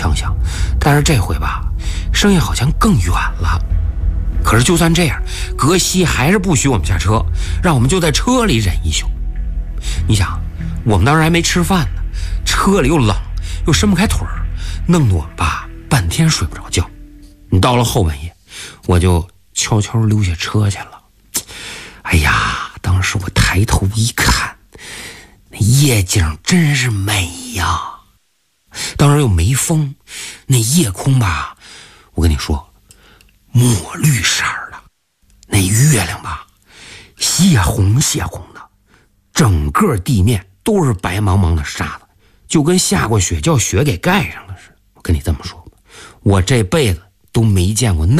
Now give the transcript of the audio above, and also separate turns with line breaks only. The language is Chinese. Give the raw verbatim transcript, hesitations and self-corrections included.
枪响，但是这回吧，声音好像更远了。可是就算这样，格西还是不许我们下车，让我们就在车里忍一宿。你想，我们当时还没吃饭呢，车里又冷又伸不开腿儿，弄得我们吧半天睡不着觉。你到了后半夜，我就悄悄溜下车去了。哎呀，当时我抬头一看，那夜景真是美呀！当时又没风，那夜空吧，我跟你说，墨绿色的，那月亮吧，血红血红的，整个地面都是白茫茫的沙子，就跟下过雪叫雪给盖上了似的。我跟你这么说吧，我这辈子都没见过那